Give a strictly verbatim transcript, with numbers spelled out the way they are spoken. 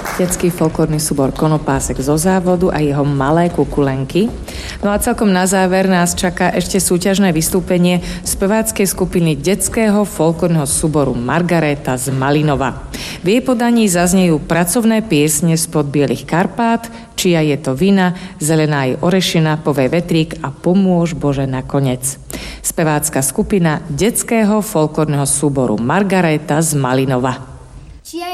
detský folklórny súbor Konopásek zo Závodu a jeho Malé kukulenky. No a celkom na záver nás čaká ešte súťažné vystúpenie speváckej skupiny detského folklórneho súboru Margareta z Malinova. V jej podaní zaznejú pracovné piesne spod Bielých Karpát, Čia je to vina, Zelená je orešina, Povej vetrík a Pomôž Bože nakoniec. Spevácka skupina detského folklórneho súboru Margareta z Malinova.